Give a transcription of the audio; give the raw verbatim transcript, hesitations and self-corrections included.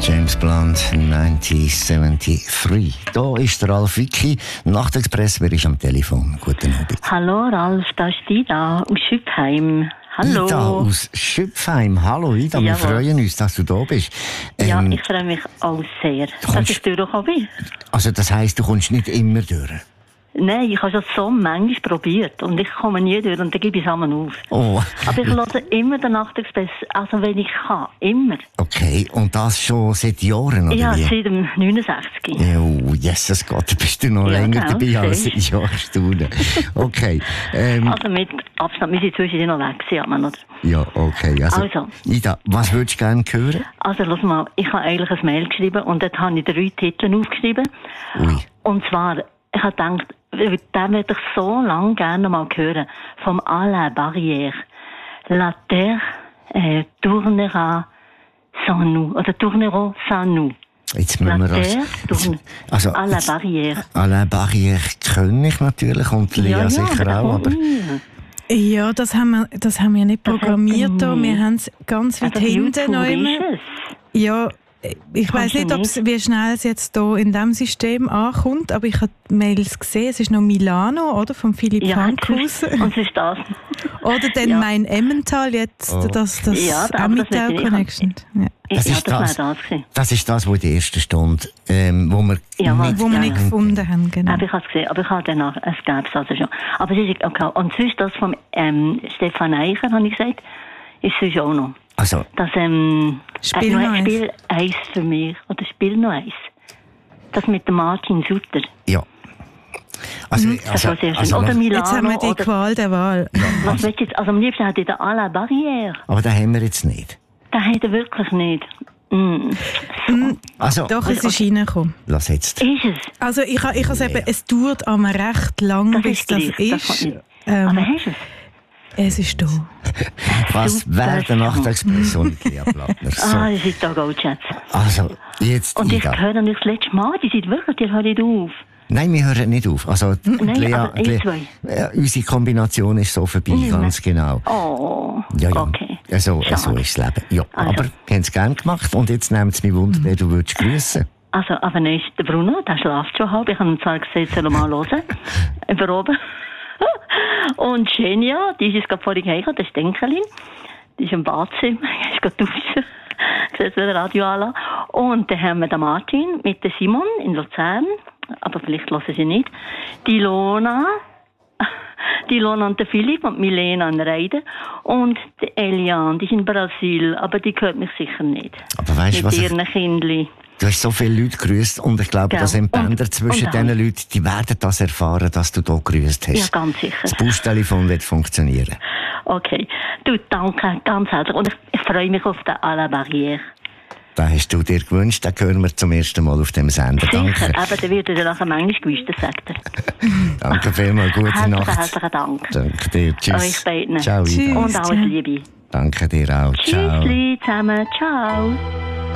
James Blunt, neunzehnhundertdreiundsiebzig. Da ist der Ralf Wicki, Nachtexpress, wer ist am Telefon? Guten Abend. Hallo Ralf, da ist Ida aus Schüpfheim. Hallo. Ida aus Schüpfheim. Hallo Ida, wir Jawohl. freuen uns, dass du da bist. Ähm, Ja, ich freue mich auch sehr, dass kommst- ich durchgekommen bin. Also das heisst, du kommst nicht immer durch? Nein, ich habe schon so manchmal probiert und ich komme nie durch und dann gebe ich es einmal auf. Oh. Aber ich höre immer den Nachtexpress, also wenn ich kann, immer. Okay, und das schon seit Jahren, oder Ja, wie? seit dem neunundsechzig. Oh, Jesus Gott, bist du noch Ja, länger genau, dabei als siehst. ich. Ja, staune. Okay. Ähm, Also mit Abstand, wir sind zwischendurch noch weg gewesen, aber oder? ja, okay. Also, Also. Ida, was würdest du gerne hören? Also, lass mal, ich habe eigentlich ein Mail geschrieben und dort habe ich drei Titel aufgeschrieben. Ui. Und zwar, ich habe gedacht, den würde ich so lange gerne mal hören. Vom Alain Barrière. La terre äh, tournera sans nous. Oder tournera sans nous. Jetzt La müssen wir terre das. tourne. Also, Alain jetzt- Barrière. Alain Barrière kenne ich natürlich und Lea sicher aber auch, aber Ja, das haben wir, das haben wir nicht Das hat- programmiert. Da. Nee. Wir haben es ganz weit Also, hinten noch YouTube immer. ist es. Ja, ich Kannst weiß du nicht, ob's, nicht? wie schnell es jetzt hier in diesem System ankommt, aber ich habe die Mails gesehen. Es ist noch Milano, oder? Von Philipp Ja, Fankhausen. und es ist das. Oder dann Ja. mein Emmental jetzt, Oh. das, das Ja, aber das Emmental nicht. Ich Connection. Ja. Das ja, ist das das. war das gewesen. das ist das, was in der ersten Stunde, ähm, wo wir Ja, was- nicht... Wo wir Ja, nicht ja. gefunden haben, genau. Aber ich habe es gesehen, aber ich habe danach, es gäbe es also schon. Aber es ist okay. Und sonst das von ähm, Stefan Eicher, habe ich gesagt, ist sonst auch noch. Also, Das, ähm, Spiel äh, noch eins. Spiel eins für mich. Oder Spiel noch eins. Das mit dem Martin Sutter. ja. Also, Das also, war sehr schön. also, Oder lass- Milano. Jetzt haben wir die oder, Qual der Wahl. was willst du jetzt? Also am liebsten hätte ich den Alain Barrière. aber den haben wir jetzt nicht. Den hat er wirklich nicht. Mm. Also, Doch, es ist reingekommen. lass jetzt. Ist es? Also ich, ha- ich has eben, es dauert einmal recht lang, Das bis ist das gleich, das ist. kann nicht. Ähm, Aber hast du es? es ist da. Was Super. wäre der Nachtexpress ohne Lea Plattner? So. Ah, das ist da Goldschätz. Also, jetzt Und ich Ida. höre nicht das letzte Mal. Die sind wirklich, die hören nicht auf. Nein, wir hören nicht auf. Also, Nein, Lea, aber ihr Lea, zwei. ja, unsere Kombination ist so vorbei, Nicht mehr. ganz genau. Oh, Ja, ja. okay. So, Schade. so ist das Leben. Ja, Also. aber wir haben es gerne gemacht und jetzt nimmt es mich Wunder, wer du würdest grüssen. Also, aber dann ist der Bruno, der schlaft schon halb. Ich habe ihm zwar gesagt, soll er mal hören. Über oben. Und Genia, die ist jetzt gerade vorhin heimgekommen, das ist Denkelin. Die ist im Badzimmer, die ist gerade duschen. Ich sehe das Radio an. Und dann haben wir den Martin mit dem Simon in Luzern. Aber vielleicht hören sie nicht. Die Lona. Die Lona und der Philipp und Milena in Reiden. Und die Eliane, die ist in Brasil. Aber die hört mich sicher nicht. Aber weißt du, Mit was ich, ihren Kindern. du hast so viele Leute grüßt und ich glaube, Gell. dass im Bänder Und- zwischen und diesen auch. Leuten, die werden das erfahren, dass du hier grüßt hast. Ja, ganz sicher. Das Buschtelefon wird funktionieren. Okay. Du, danke ganz herzlich. Und ich, ich freue mich auf den Alain Barrière. Den hast du dir gewünscht, den hören wir zum ersten Mal auf dem Sender. Sicher. Danke. Aber der wird dir nachher manchmal gewusst, das sagt er. Danke vielmals, gute Herzlichen, Nacht. herzlichen Dank. Danke dir, tschüss. Euch beiden. Ciao, Ida. Tschüss. Und alles Ciao. Liebe. Danke dir auch, ciao. Tschüssli zusammen. Ciao.